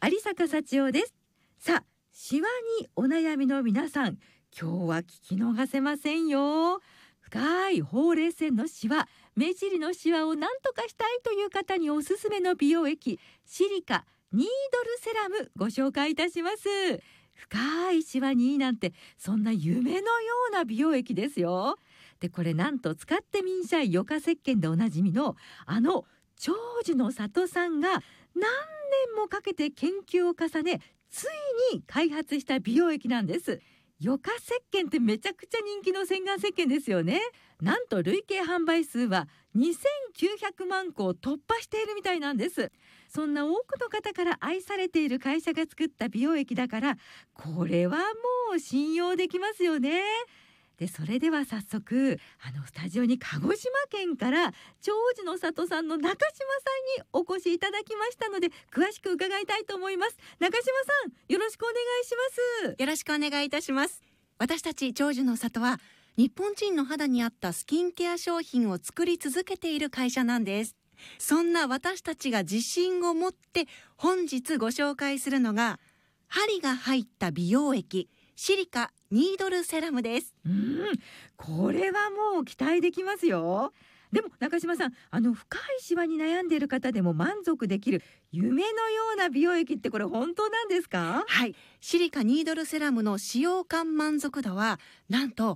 有坂幸代です。さあ、シワにお悩みの皆さん、今日は聞き逃せませんよ。深いほうれい線のシワ、目尻のシワを何とかしたいという方におすすめの美容液、シリカニードルセラムご紹介いたします。深いシワにいいなんて、そんな夢のような美容液ですよ。で、これなんと使ってみんしゃい余価石鹸でおなじみの長寿の里さんが何年もかけて研究を重ね、ついに開発した美容液なんです。余価石鹸ってめちゃくちゃ人気の洗顔石鹸ですよね。なんと累計販売数は2900万個を突破しているみたいなんです。そんな多くの方から愛されている会社が作った美容液だから、これはもう信用できますよね。で、それでは早速スタジオに鹿児島県から長寿の里さんの中島さんにお越しいただきましたので、詳しく伺いたいと思います。中島さん、よろしくお願いします。 よろしくお願いいたします。私たち長寿の里は日本人の肌に合ったスキンケア商品を作り続けている会社なんです。そんな私たちが自信を持って本日ご紹介するのが、針が入った美容液シリカニードルセラムです。 これはもう期待できますよ。でも中島さん、深いシワに悩んでいる方でも満足できる夢のような美容液ってこれ本当なんですか？ はい、シリカニードルセラムの使用感満足度はなんと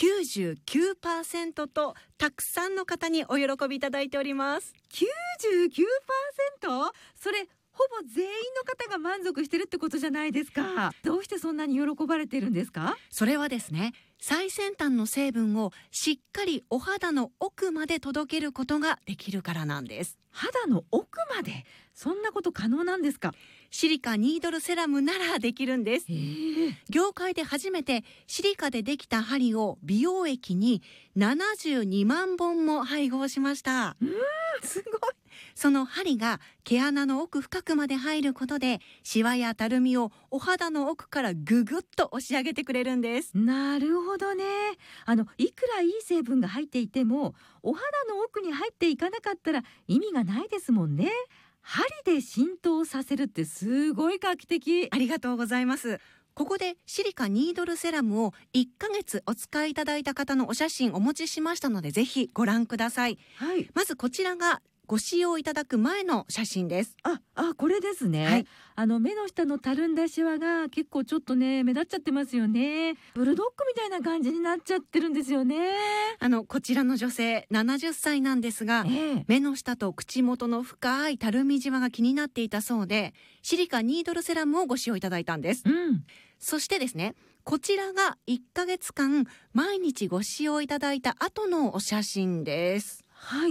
99% とたくさんの方にお喜びいただいております。 99%？ それほぼ全員の方が満足してるってことじゃないですか。どうしてそんなに喜ばれているんですか？ それはですね、最先端の成分をしっかりお肌の奥まで届けることができるからなんです。 肌の奥まで、そんなこと可能なんですか？ シリカニードルセラムならできるんです。業界で初めてシリカでできた針を美容液に72万本も配合しました。 すごい。 その針が毛穴の奥深くまで入ることで、シワやたるみをお肌の奥からぐぐっと押し上げてくれるんです。 なるほどね。いくらいい成分が入っていても、お肌の奥に入っていかなかったら意味がないですもんね。針で浸透させるってすごい画期的。 ありがとうございます。ここでシリカニードルセラムを1ヶ月お使いいただいた方のお写真お持ちしましたので、ぜひご覧ください。 はい。 まずこちらがご使用いただく前の写真です。 これですね。はい、目の下のたるんだシワが結構ちょっとね、目立っちゃってますよね。ブルドッグみたいな感じになっちゃってるんですよね。 こちらの女性70歳なんですが、目の下と口元の深いたるみじわが気になっていたそうで、シリカニードルセラムをご使用いただいたんです。そしてですね、こちらが1ヶ月間毎日ご使用いただいた後のお写真です。 はい。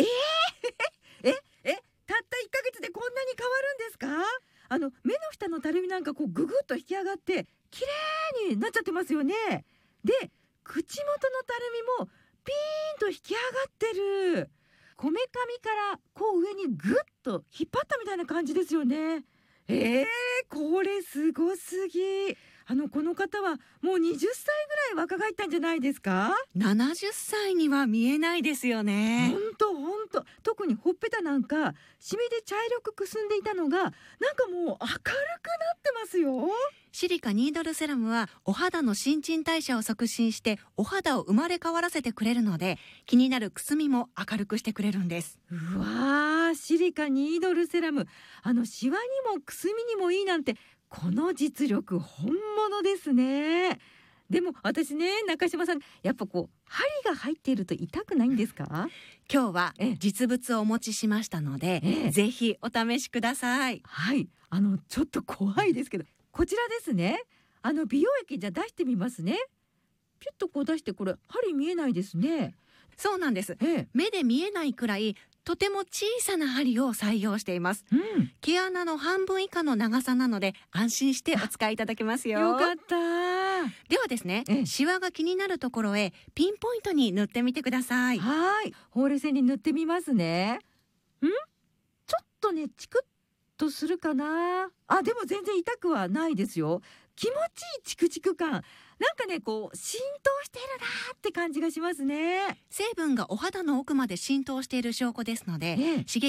たった1ヶ月でこんなに変わるんですか？目の下のたるみなんかこうぐぐっと引き上がって綺麗になっちゃってますよね。で、口元のたるみもピーンと引き上がってる。こめかみからこう上にぐっと引っ張ったみたいな感じですよね。これすごすぎ。この方はもう20歳ぐらい若返ったんじゃないですか ？70歳には見えないですよね。 ほんと。特にほっぺたなんかシミで茶色くくすんでいたのがなんかもう明るくなってますよ。 シリカニードルセラムはお肌の新陳代謝を促進してお肌を生まれ変わらせてくれるので、気になるくすみも明るくしてくれるんです。 うわー、シリカニードルセラム、シワにもくすみにもいいなんて、この実力本物ですね。でも私ね、中島さん、やっぱこう針が入っていると痛くないんですか？ 今日は実物をお持ちしましたので、ぜひお試しください。 はい、ちょっと怖いですけど、こちらですね。美容液じゃ出してみますね。ピュッとこう出して、これ針見えないですね。 そうなんです。目で見えないくらいとても小さな針を採用しています。毛穴の半分以下の長さなので安心してお使いいただけますよ。 よかった。 ではですね、シワが気になるところへピンポイントに塗ってみてください。 はい、ほうれい線に塗ってみますね。ちょっとね、チクッとするかな。でも全然痛くはないですよ。気持ちいいチクチク感。なんかね、こう浸透しているなって感じがしますね。 成分がお肌の奥まで浸透している証拠ですので、刺激